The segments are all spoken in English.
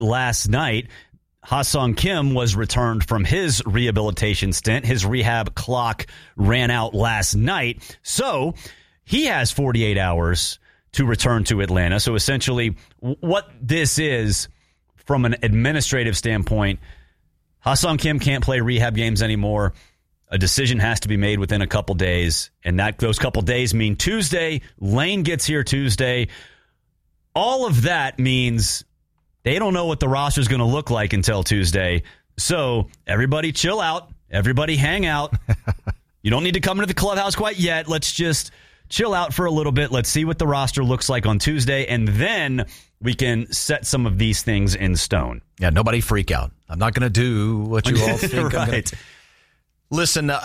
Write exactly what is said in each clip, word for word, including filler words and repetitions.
last night. Ha-Seong Kim was returned from his rehabilitation stint. His rehab clock ran out last night. So he has forty-eight hours to return to Atlanta. So essentially what this is from an administrative standpoint, Ha-Seong Kim can't play rehab games anymore. A decision has to be made within a couple days. And that those couple days mean Tuesday. Lane gets here Tuesday. All of that means they don't know what the roster is going to look like until Tuesday. So everybody chill out. Everybody hang out. You don't need to come into the clubhouse quite yet. Let's just chill out for a little bit. Let's see what the roster looks like on Tuesday. And then we can set some of these things in stone. Yeah, nobody freak out. I'm not going to do what you all think. Right. I'm gonna... Listen, uh,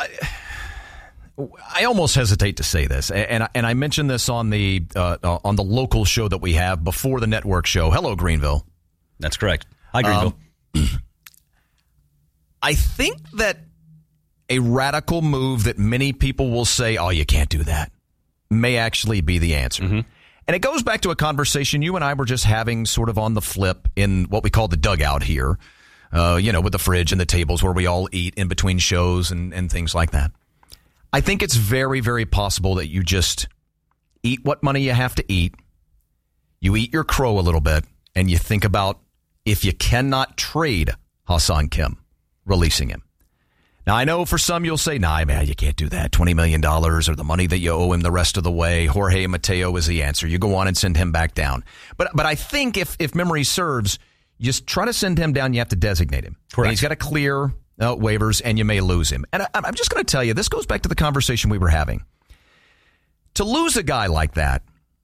I almost hesitate to say this, and I, and I mentioned this on the uh, on the local show that we have before the network show. Hello, Greenville. That's correct. Hi, Greenville. Um, I think that a radical move that many people will say, oh, you can't do that, may actually be the answer. Mm-hmm. And it goes back to a conversation you and I were just having sort of on the flip in what we call the dugout here, uh, you know, with the fridge and the tables where we all eat in between shows and, and things like that. I think it's very, very possible that you just eat what money you have to eat, you eat your crow a little bit, and you think about if you cannot trade Ha-Seong Kim, releasing him. Now, I know for some you'll say, nah, man, you can't do that. twenty million dollars or the money that you owe him the rest of the way. Jorge Mateo is the answer. You go on and send him back down. But but I think if, if memory serves, you just try to send him down, you have to designate him. Correct. And he's got to clear uh, waivers, and you may lose him. And I, I'm just going to tell you, this goes back to the conversation we were having. To lose a guy like that,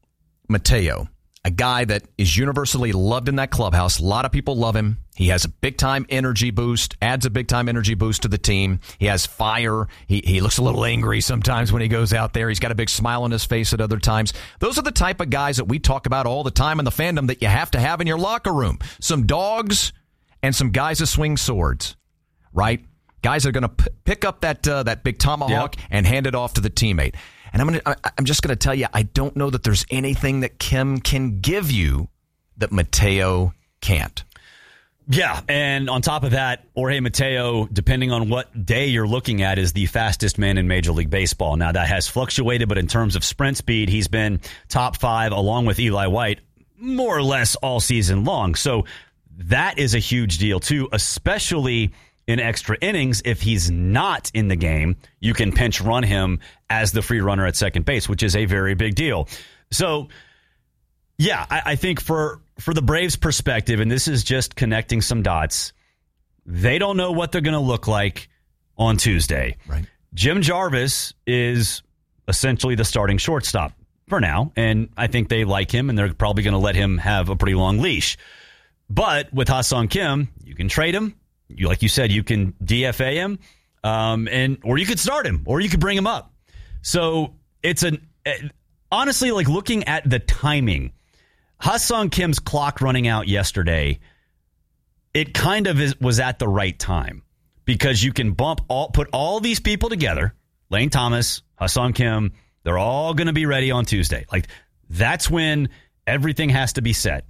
Mateo, a guy that is universally loved in that clubhouse. A lot of people love him. He has a big-time energy boost, adds a big-time energy boost to the team. He has fire. He he looks a little angry sometimes when he goes out there. He's got a big smile on his face at other times. Those are the type of guys that we talk about all the time in the fandom that you have to have in your locker room. Some dogs and some guys that swing swords, right? Guys that are going to p- pick up that uh, that big tomahawk yep. and hand it off to the teammate. And I'm gonna, I'm just going to tell you, I don't know that there's anything that Kim can give you that Mateo can't. Yeah, and on top of that, Jorge Mateo, depending on what day you're looking at, is the fastest man in Major League Baseball. Now, that has fluctuated, but in terms of sprint speed, he's been top five, along with Eli White, more or less all season long. So that is a huge deal, too, especially in extra innings. If he's not in the game, you can pinch run him as the free runner at second base, which is a very big deal. So, yeah, I, I think for for the Braves' perspective, and this is just connecting some dots, they don't know what they're going to look like on Tuesday. Right. Jim Jarvis is essentially the starting shortstop for now, and I think they like him, and they're probably going to let him have a pretty long leash. But with Ha-Seong Kim, you can trade him. You, like you said, you can D F A him, um, and or you could start him, or you could bring him up. So it's an honestly, like looking at the timing, Ha-Seong Kim's clock running out yesterday, it kind of is, was at the right time because you can bump all, put all these people together. Lane Thomas, Ha-Seong Kim, they're all going to be ready on Tuesday. Like that's when everything has to be set.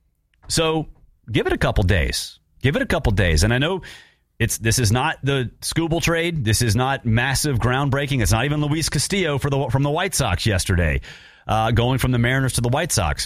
So give it a couple days. Give it a couple days. And I know it's this is not the Skubal trade. This is not massive groundbreaking. It's not even Luis Castillo for the from the White Sox yesterday, uh, going from the Mariners to the White Sox.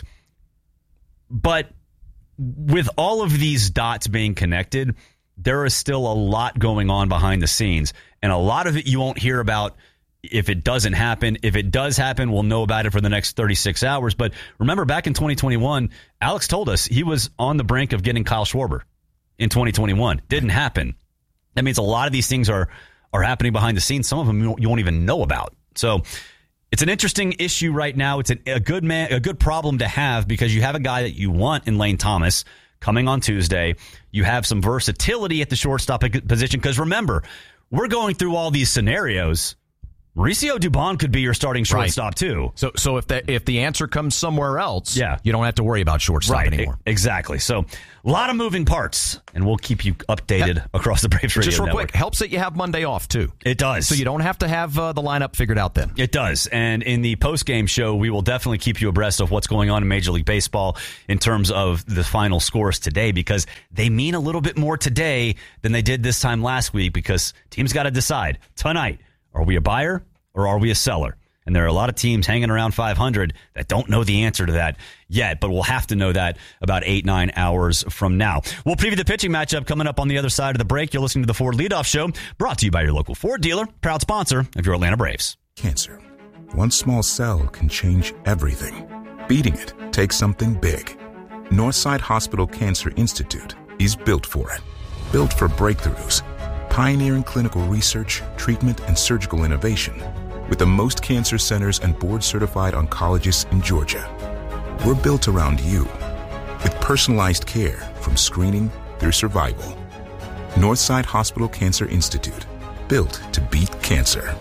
But with all of these dots being connected, there is still a lot going on behind the scenes. And a lot of it you won't hear about if it doesn't happen. If it does happen, we'll know about it for the next thirty-six hours. But remember, back in twenty twenty-one, Alex told us he was on the brink of getting Kyle Schwarber. In twenty twenty-one. Didn't happen. That means a lot of these things are are happening behind the scenes. Some of them you won't, you won't even know about. So it's an interesting issue right now. It's a, a good man, a good problem to have because you have a guy that you want in Lane Thomas coming on Tuesday. You have some versatility at the shortstop position because remember, we're going through all these scenarios Mauricio Dubon could be your starting shortstop, right. too. So so if the, if the answer comes somewhere else, yeah. you don't have to worry about shortstop right. anymore. I- exactly. So a lot of moving parts, and we'll keep you updated yeah. across the Braves Radio Just real Network. quick, helps that you have Monday off, too. It does. So you don't have to have uh, the lineup figured out then. It does. And in the post-game show, we will definitely keep you abreast of what's going on in Major League Baseball in terms of the final scores today, because they mean a little bit more today than they did this time last week, because teams got to decide tonight, are we a buyer or are we a seller? And there are a lot of teams hanging around five hundred that don't know the answer to that yet, but we'll have to know that about eight, nine hours from now. We'll preview the pitching matchup coming up on the other side of the break. You're listening to the Ford Leadoff Show, brought to you by your local Ford dealer, proud sponsor of your Atlanta Braves. Cancer. One small cell can change everything. Beating it takes something big. Northside Hospital Cancer Institute is built for it. Built for breakthroughs, pioneering clinical research, treatment, and surgical innovation. With the most cancer centers and board-certified oncologists in Georgia. We're built around you, with personalized care from screening through survival. Northside Hospital Cancer Institute, built to beat cancer.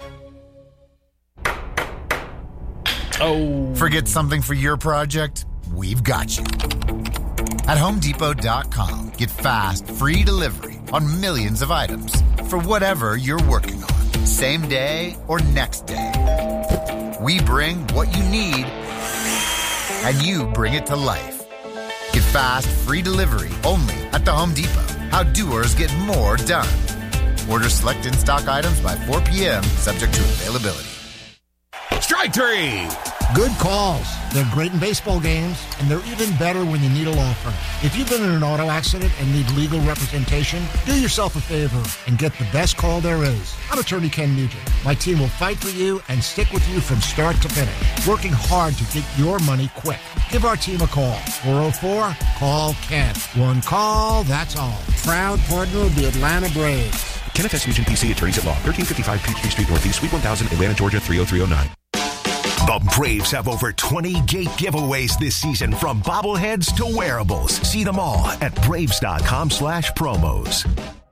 Oh. Forget something for your project? We've got you. At Home Depot dot com, get fast, free delivery on millions of items for whatever you're working on. Same day or next day. We bring what you need, and you bring it to life. Get fast, free delivery only at the Home Depot. How doers get more done. Order select in-stock items by four p.m., subject to availability. Strike three! Good calls. They're great in baseball games, and they're even better when you need a law firm. If you've been in an auto accident and need legal representation, do yourself a favor and get the best call there is. I'm attorney Ken Nugent. My team will fight for you and stick with you from start to finish, working hard to get your money quick. Give our team a call. four oh four, call Ken. One call, that's all. Proud partner of the Atlanta Braves. Kenneth S. Nugent, P C, Attorneys at Law, thirteen fifty-five Peachtree Street Northeast, Suite one thousand, Atlanta, Georgia, three oh three oh nine. The Braves have over twenty gate giveaways this season, from bobbleheads to wearables. See them all at Braves.com slash promos.